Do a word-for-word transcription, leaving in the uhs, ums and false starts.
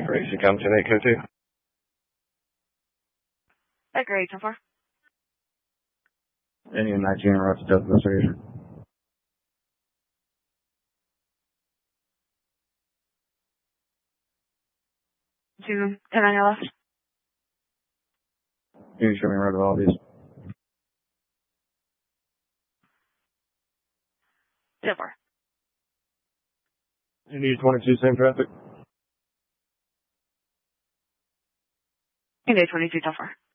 Tracy, come ten eight code two. Baker eight, so far. Indian nineteen, rough death investigation. Two, ten on your left. Can you show me red of all these? So far. Indian twenty-two, same traffic. India twenty-two, so far.